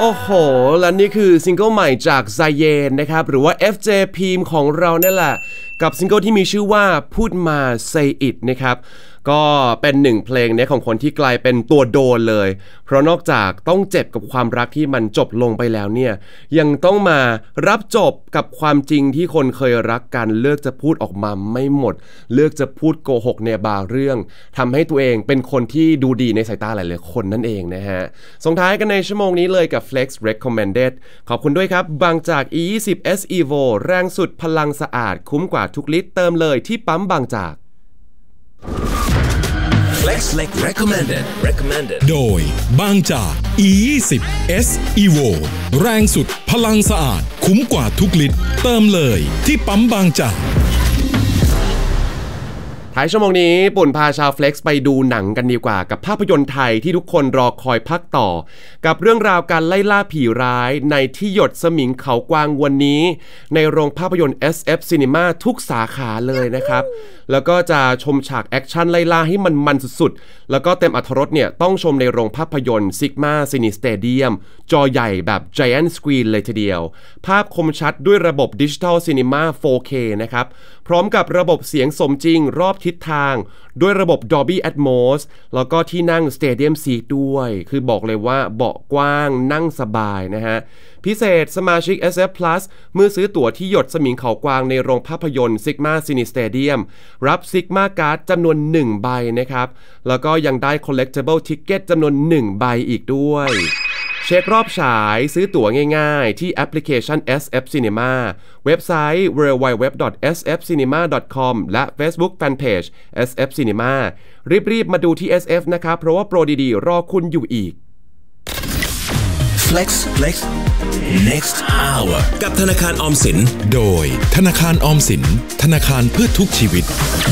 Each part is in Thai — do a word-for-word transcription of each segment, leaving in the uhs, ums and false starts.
โอ้โหและนี่คือซิงเกิลใหม่จากไซเยนนะครับหรือว่า เอฟ เจ Pim ของเราเนี่ยแหละกับซิงเกิลที่มีชื่อว่าพูดมา Say It นะครับก็เป็นหนึ่งเพลงเนี่ยของคนที่กลายเป็นตัวโดนเลยเพราะนอกจากต้องเจ็บกับความรักที่มันจบลงไปแล้วเนี่ยยังต้องมารับจบกับความจริงที่คนเคยรักกันเลือกจะพูดออกมาไม่หมดเลือกจะพูดโกหกในบางเรื่องทำให้ตัวเองเป็นคนที่ดูดีในสายตาหลายๆคนนั่นเองนะฮะส่งท้ายกันในชั่วโมงนี้เลยกับ Flex Recommended ขอบคุณด้วยครับบางจาก อี ยี่สิบ เอส Evo แรงสุดพลังสะอาดคุ้มกว่าทุกลิตรเติมเลยที่ปั๊มบางจาก Flex Recommended Recommended โดยบางจาก อี ยี่สิบ เอส Evo แรงสุดพลังสะอาดคุ้มกว่าทุกลิตรเติมเลยที่ปั๊มบางจากท้ายชั่วโมงนี้ปุ่นพาชาว Flex ไปดูหนังกันดีกว่ากับภาพยนตร์ไทยที่ทุกคนรอคอยภาคต่อกับเรื่องราวการไล่ล่าผีร้ายในที่หยดสมิงเขากวางวันนี้ในโรงภาพยนตร์ เอส เอฟ Cinema ทุกสาขาเลยนะครับแล้วก็จะชมฉากแอคชั่นไล่ล่าให้มันมันสุดๆแล้วก็เต็มอรรถรสเนี่ยต้องชมในโรงภาพยนตร์ Sigma Cine Stadium จอใหญ่แบบ Giant Screen เลยทีเดียวภาพคมชัดด้วยระบบ Digital Cinema โฟร์เค นะครับพร้อมกับระบบเสียงสมจริงรอบทิศทางด้วยระบบ Dolby Atmos แล้วก็ที่นั่ง Stadium Seat ด้วยคือบอกเลยว่าเบาะกว้างนั่งสบายนะฮะพิเศษสมาชิก เอส เอฟ Plus เมื่อซื้อตั๋วที่หยดสมิงเขากวางในโรงภาพยนตร์ Sigma Cine Stadium รับ Sigma Card จำนวนหนึ่งใบนะครับแล้วก็ยังได้ Collectible Ticket จำนวนหนึ่งใบอีกด้วยเช็ครอบฉายซื้อตั๋วง่ายๆที่แอปพลิเคชัน เอส เอฟ Cinema เว็บไซต์ ดับเบิลยู ดับเบิลยู ดับเบิลยู ดอท เอส เอฟ ซี เอ็น อี เอ็ม เอ ดอท คอม และ Facebook Fanpage เอส เอฟ Cinema รีบๆมาดูที่ เอส เอฟ นะครับเพราะว่าโปรดีๆรอคุณอยู่อีก Flex Flex Next Hour กับธนาคารออมสินโดยธนาคารออมสินธนาคารเพื่อทุกชีวิต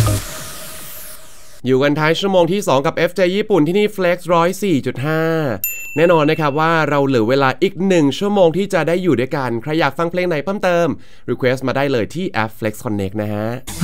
อยู่กันท้ายชั่วโมงที่สองกับ เอฟ เจ ญี่ปุ่นที่นี่ Flex หนึ่งร้อยสี่จุดห้า แน่นอนนะครับว่าเราเหลือเวลาอีกหนึ่งชั่วโมงที่จะได้อยู่ด้วยกันใครอยากฟังเพลงไหนเพิ่มเติม Request มาได้เลยที่แอป Flex Connect นะฮะ